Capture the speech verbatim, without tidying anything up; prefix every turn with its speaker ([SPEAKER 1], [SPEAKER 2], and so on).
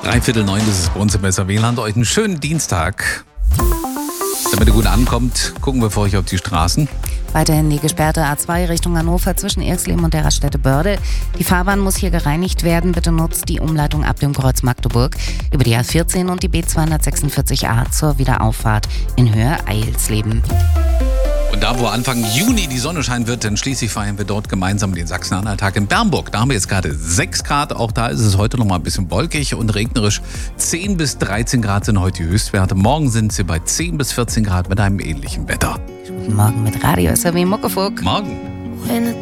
[SPEAKER 1] Dreiviertel neun, das ist bei uns im S R W-Land. Euch einen schönen Dienstag. Damit ihr gut ankommt, gucken wir für euch auf die Straßen.
[SPEAKER 2] Weiterhin die gesperrte A zwei Richtung Hannover zwischen Irxleben und der Raststätte Börde. Die Fahrbahn muss hier gereinigt werden. Bitte nutzt die Umleitung ab dem Kreuz Magdeburg über die A vierzehn und die B zweihundertsechsundvierzig A zur Wiederauffahrt in Höhe Eilsleben.
[SPEAKER 1] Und da, wo Anfang Juni die Sonne scheinen wird, dann schließlich feiern wir dort gemeinsam den Sachsen-Anhalt-Tag in Bernburg. Da haben wir jetzt gerade sechs Grad. Auch da ist es heute noch mal ein bisschen wolkig und regnerisch. zehn bis dreizehn Grad sind heute die Höchstwerte. Morgen sind sie bei zehn bis vierzehn Grad mit einem ähnlichen Wetter.
[SPEAKER 2] Guten Morgen mit Radio S R W Muckefuck.
[SPEAKER 1] Morgen.